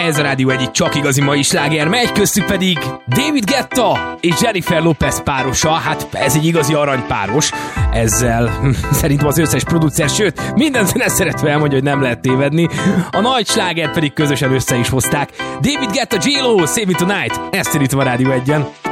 Ez a Rádió egyik csak igazi mai sláger, megy köztük pedig David Guetta és Jennifer Lopez párosa. Hát ez egy igazi aranypáros. Ezzel szerintem az összes producer, sőt minden zene szeretve elmondja, hogy nem lehet tévedni. A nagy slágert pedig közösen össze is hozták. David Guetta, J-Lo, Save Me Tonight. Ezt indítom a Rádió egyen.